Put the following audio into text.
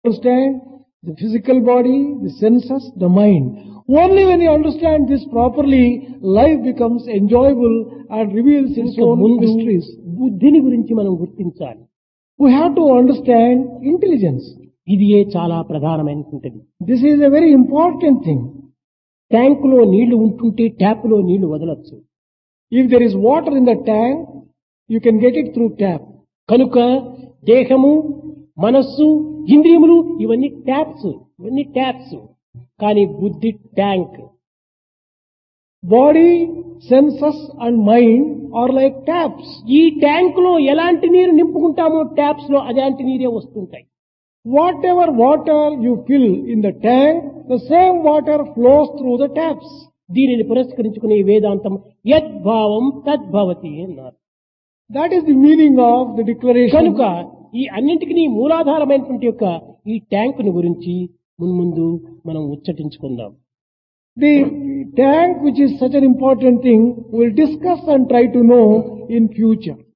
understand the physical body, the senses, the mind. Only when you understand this properly, life becomes enjoyable and reveals its own mysteries. బుద్ధిని గురించి మనం గుర్తించాలి. We have to understand intelligence. ఇదియే చాలా ప్రధానమైనటువంటిది. This is a very important thing. ట్యాంకులో నీళ్లు ఉంటుంటే ట్యాప్లో నీళ్లు వదలొచ్చు. If there is water in the tank, you can get it through tap. కనుక దేహము, మనస్సు, ఇంద్రియములు ఇవన్నీ ట్యాప్స్. కానీ బుద్ధి tank. Body, senses and mind are like taps. ఈ ట్యాంక్ లో ఎలాంటి నీరు నింపుకుంటామో ట్యాప్స్ లో అలాంటి నీరే వస్తుంటాయి. Whatever water you fill in the tank, the same water flows through the taps. దీనిని పురస్కరించుకునే వేదాంతం యద్భావం తద్భవతి అన్నారు. That is the meaning of the declaration. కనుక ఈ అన్నింటికి మూలాధారమైనటువంటి యొక్క ఈ ట్యాంకును గురించి మున్ముందు మనం ఉచ్చటించుకుందాం. The tank, which is such an important thing, we'll discuss and try to know in future.